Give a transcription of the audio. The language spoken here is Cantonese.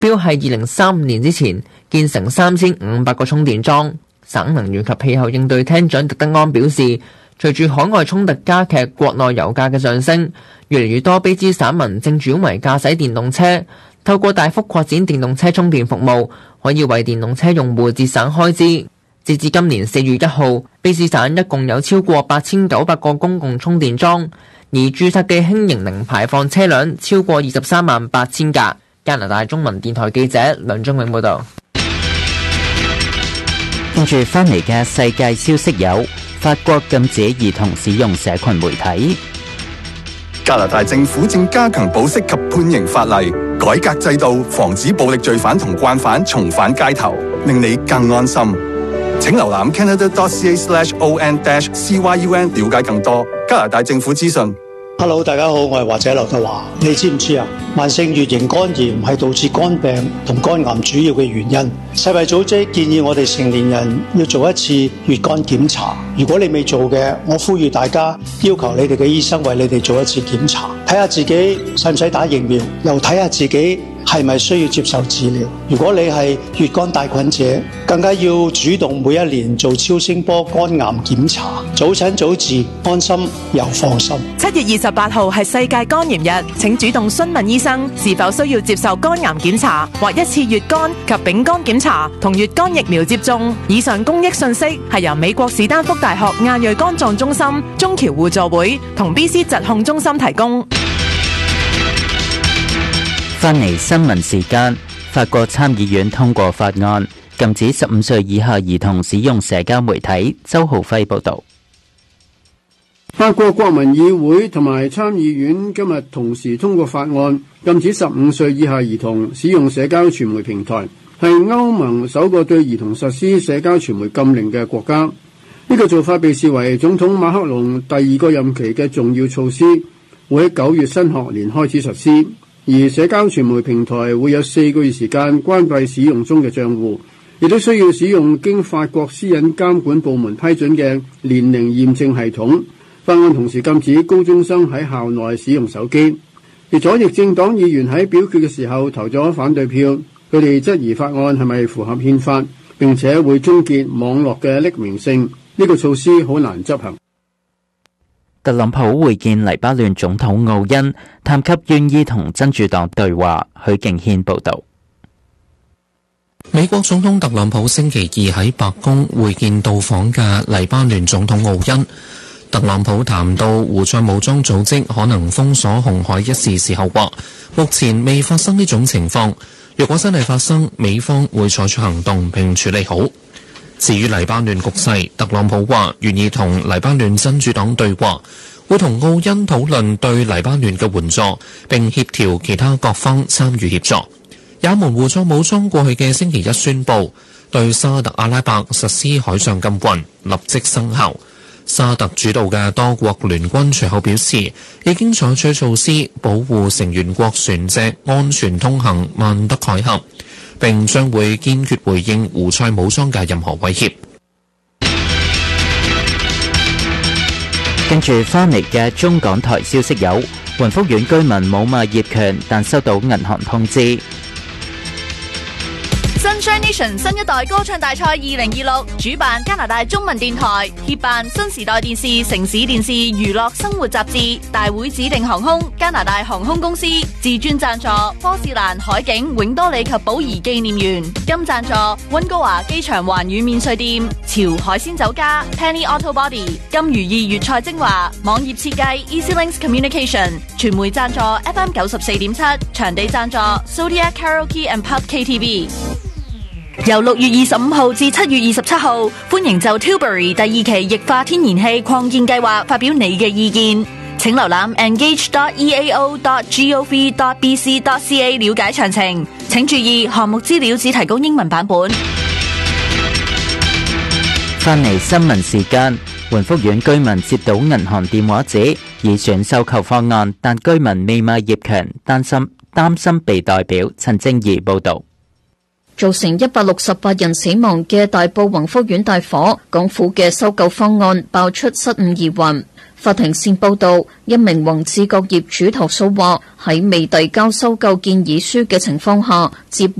標係2035年之前建成3500個充電樁。省能源及氣候應對廳長狄德安表示，隨住海外衝突加劇國內油價嘅上升，越嚟越多卑詩省民正轉為駕駛電動車。透過大幅擴展電動車充電服務，可以為電動車用戶節省開支。截至今年4月1號，卑詩省一共有超過8900個公共充電樁，而註冊嘅輕型零排放車輛超過238000架。加拿大中文電台記者梁忠永報道。 跟住翻嚟嘅世界消息有：法國禁止兒童使用社群媒體； 加拿大政府正加強保釋及判刑法例，改革制度，防止暴力罪犯同慣犯重返街頭，令你更安心。請瀏覽 canada.ca/on-cyun 了解更多加拿大政府資訊。 Hello， 大家好，我係華仔劉德華。你知唔知啊？慢性乙型肝炎係導致肝病同肝癌主要嘅原因。世衛組織建議我哋成年人要做一次乙肝檢查。如果你未做嘅，我呼籲大家要求你哋嘅醫生為你哋做一次檢查，睇下自己使唔使打疫苗，又睇下自己係咪需要接受治療。如果你係乙肝帶菌者，更加要主動每一年做超聲波肝癌檢查，早診早治，安心又放心。 7月28號係世界肝炎日，請主動詢問醫生是否需要接受肝癌檢查或一次乙肝及丙肝檢查同乙肝疫苗接種。以上公益信息係由美國史丹福大學亞裔肝臟中心、中僑互助會同 BC 疾控中心提供。 翻嚟新聞時間，法國參議院通過法案，禁止15歲以下兒童使用社交媒體。周浩輝報導。 法國國民議會同埋參議院今日同時通過法案，禁止15歲以下兒童使用社交傳媒平台，係歐盟首個對兒童實施社交傳媒禁令嘅國家。呢個做法被視為總統馬克龍第2個任期嘅重要措施，會喺9月新學年開始實施。而社交傳媒平台會有4個月時間關閉使用中嘅賬戶，亦都需要使用經法國私隱監管部門批准嘅年齡驗證系統。法案同時禁止高中生喺校內使用手機。而左翼政黨議員喺表決嘅時候投咗反對票，佢哋質疑法案係咪符合憲法，並且會終結網絡嘅匿名性。呢個措施好難執行。 特朗普會見黎巴嫩總統奧恩，探及願意同真主黨對話。許敬軒報導。 美國總統特朗普星期2喺白宮會見到訪嘅黎巴嫩總統奧恩。特朗普談到胡塞武裝組織可能封鎖紅海一事時候話，目前未發生呢種情況，若果真係發生，美方會採取行動並處理好。至於黎巴嫩局勢，特朗普話願意同黎巴嫩真主黨對話，會同奧恩討論對黎巴嫩嘅援助，並協調其他各方參與協助。也門胡塞武裝過去嘅星期一宣布對沙特阿拉伯實施海上禁運，立即生效。沙特主導嘅多國聯軍隨後表示，已經採取措施保護成員國船隻安全通行曼德海峽，並將會堅決回應胡塞武裝嘅任何威脅。 跟住翻嚟嘅中港台消息有：雲福苑居民冇物業權，但收到銀行通知。 Sunshine Nation 新一代歌唱大賽2026主辦加拿大中文電台，協辦新時代電視、城市電視、娛樂生活雜誌，大會指定航空加拿大航空公司，自專贊助科士蘭海景永多里及寶儀紀念園，金贊助溫哥華機場環宇免稅店、潮海鮮酒家、Penny Auto Body、金魚意粵菜精華、網頁設計 EasyLinks Communication， 傳媒贊助 FM 94.7，場地贊助 Zodiac Karaoke and Pub KTV。由6月25號至7月27號，歡迎就 Tilbury 第2期液化天然氣擴建計劃發表你嘅意見。請瀏覽 engage.eao.gov.bc.ca 了解詳情。請注意，項目資料只提供英文版本。 翻嚟新聞時間，雲福苑居民接到銀行電話指已選收購方案，但居民未買業權，擔心被代表。陳正儀報導。 造成168人死亡嘅大埔宏福苑大火，港府嘅收購方案爆出失誤疑雲。 法庭線報道，一名宏志國業主投訴話，喺未遞交收購建議書嘅情況下，接